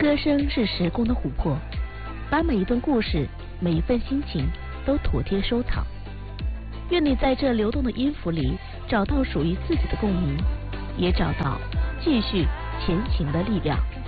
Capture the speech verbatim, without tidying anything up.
歌声是时光的琥珀，把每一段故事、每一份心情都妥帖收藏。愿你在这流动的音符里找到属于自己的共鸣，也找到继续前行的力量。